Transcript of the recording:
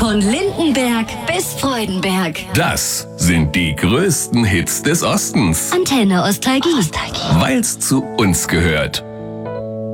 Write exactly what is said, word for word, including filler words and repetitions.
Von Lindenberg bis Freudenberg. Das sind die größten Hits des Ostens. Antenne Ostalgie. Weil's zu uns gehört.